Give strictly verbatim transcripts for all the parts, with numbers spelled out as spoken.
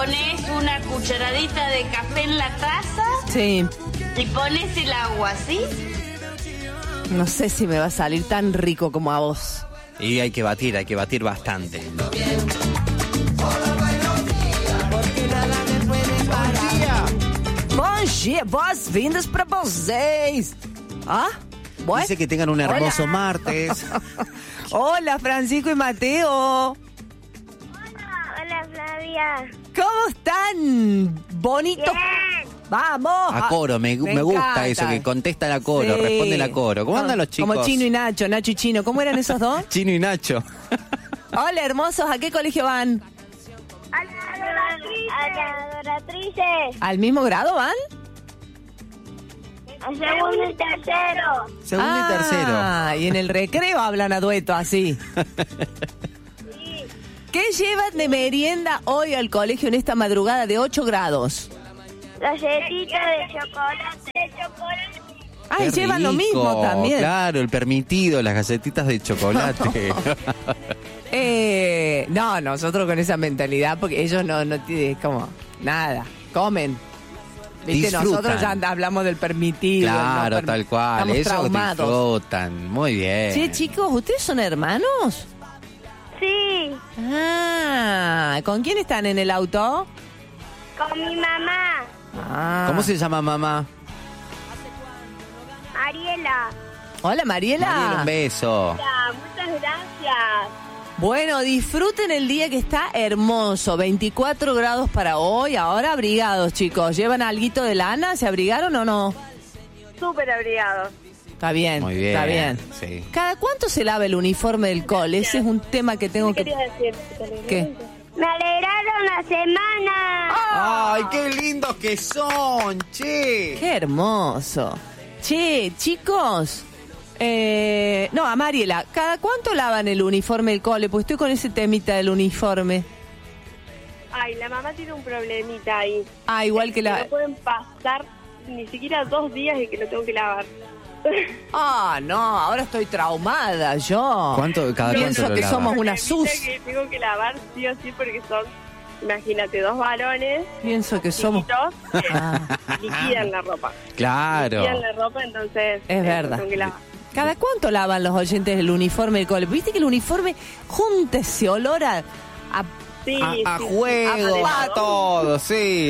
pones una cucharadita de café en la taza. Sí. Y pones el agua, ¿sí? No sé si me va a salir tan rico como a vos. Y hay que batir, hay que batir bastante. Bom dia, boas-vindas para vocês. ¿Ah? What? Dice que tengan un hermoso Hola. martes. Hola, Francisco y Mateo. Hola, Flavia. ¿Cómo están? Bonito. Bien. Vamos. A coro, me, me, Me gusta encanta. eso, que contestan a coro, Sí. responden a coro. ¿Cómo andan los chicos? Como Chino y Nacho, Nacho y Chino. ¿Cómo eran esos dos? Chino y Nacho. Hola, hermosos. ¿A qué colegio van? A la adoratrices. ¿Al mismo grado van? A segundo y tercero. Segundo y tercero. Ah, y en el recreo hablan a dueto así. Sí. ¿Qué llevan de merienda hoy al colegio en esta madrugada de ocho grados? Galletita de chocolate. De chocolate. Ay, Qué llevan lo rico, mismo también. Claro, el permitido, las galletitas de chocolate. Eh, no, nosotros con esa mentalidad, porque ellos no, no tienen como nada, comen. Viste, Disfrutan. nosotros ya and- hablamos del permitido. Claro, no per- tal cual. Estamos Ellos traumados. disfrutan. Muy bien. Sí, chicos, ¿ustedes son hermanos? Sí. Ah, ¿con quién están en el auto? Con mi mamá. Ah. ¿Cómo se llama mamá? Ariela. Hola, Mariela. Mariela, un beso. Hola, muchas gracias. Bueno, disfruten el día que está hermoso. veinticuatro grados para hoy. Ahora abrigados, chicos. ¿Llevan alguito de lana? ¿Se abrigaron o no? Súper abrigado. Está bien, Muy bien. está bien. Sí. ¿Cada cuánto se lava el uniforme del cole? Ese es un tema que tengo ¿Qué que... querías decir? ¿Qué? Me alegraron la semana. ¡Ay, qué lindos que son, che! ¡Qué hermoso! Che, chicos... Eh, no, a Mariela, ¿cada cuánto lavan el uniforme del cole? Pues estoy con ese temita del uniforme. Ay, la mamá tiene un problemita ahí. Ah, igual que la... No pueden pasar ni siquiera dos días y que lo tengo que lavar. Ah, no, ahora estoy traumada yo. ¿Cuánto, cada Pienso cuánto lo que lavan? somos una Problemita sus. que tengo que lavar sí o sí porque son, imagínate, dos varones Pienso que somos... chiquitos que Ah. liquidan la ropa. Claro. Liquidan la ropa, entonces... Es eh, verdad. tengo que lavar. ¿Cada cuánto lavan los oyentes el uniforme del cole? ¿Viste que el uniforme junta ese olor a... a- Sí, A, a sí, juego, a a todo, sí.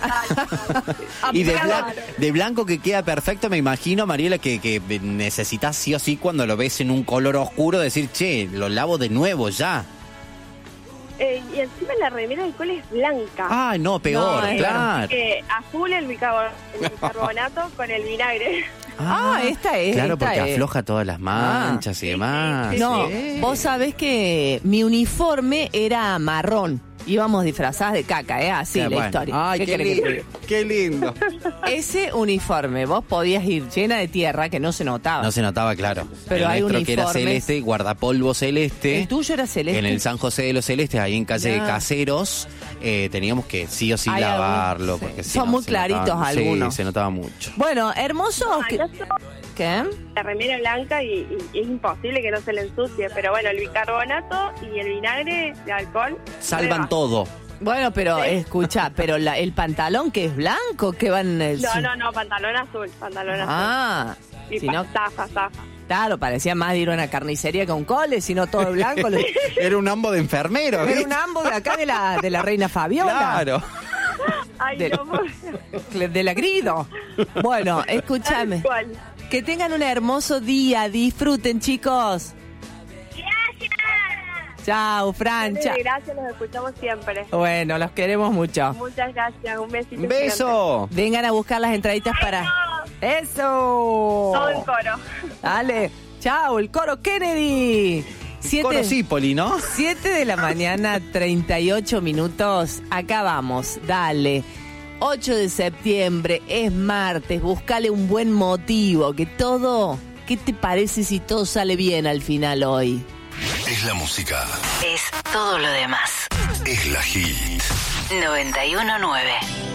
a- Y de, a- blan- de blanco que queda perfecto, me imagino, Mariela, que, que necesitas sí o sí cuando lo ves en un color oscuro decir, che, lo lavo de nuevo ya. Eh, y encima la remera del cole es blanca. Ah, no, peor, No, es claro. Que azul el bicarbon- el bicarbonato con el vinagre. Ah, esta es, Claro, esta porque es. afloja todas las manchas y demás. No, sí. vos sabés que mi uniforme era marrón. Íbamos disfrazadas de caca, ¿eh? Así Qué la bueno. historia. Ay, qué, querés que te lindo. Qué lindo. diga? Ese uniforme, vos podías ir llena de tierra que no se notaba. No se notaba, claro. Pero el hay nuestro que era uniformes. celeste, guardapolvo celeste. El tuyo era celeste. En el San José de los Celestes, ahí en calle de Ah. Caseros, eh, teníamos que sí o sí Hay lavarlo. algún- Porque sí. si Son no, muy se notaba- claritos algunos. Sí, se notaba mucho. Bueno, hermosos. Ah, que- yo soy ¿Qué? la remera blanca y, y- y es imposible que no se le ensucie. Pero bueno, el bicarbonato y el vinagre de alcohol... Salvan prueba. todo. Bueno, pero escucha, pero la- el pantalón que es blanco, que va en el... No, no, no, pantalón azul, pantalón Ah, azul. Y si pa- no, zafa, zafa. claro, parecía más de ir a una carnicería que a un cole, sino todo blanco. lo- Era un ambo de enfermero. Era ¿viste? un ambo de acá de la, de la reina Fabiola. Claro. Ay, De- no, por- De la Grido. Bueno, escúchame. tal cual. Que tengan un hermoso día. Disfruten, chicos. Gracias. Chao, Fran. Chao. Gracias, los escuchamos siempre. Bueno, los queremos mucho. Muchas gracias, un besito. Un beso. Vengan a buscar las entraditas para... ¡Eso! Todo en coro. Dale. Chao, el coro Kennedy. Siete, Corosípoli, ¿no? siete de la mañana, treinta y ocho minutos. Acá vamos, dale. ocho de septiembre, es martes. Búscale un buen motivo. Que todo... ¿Qué te parece si todo sale bien al final hoy? Es la música. Es todo lo demás. Es la hit. noventa y uno nueve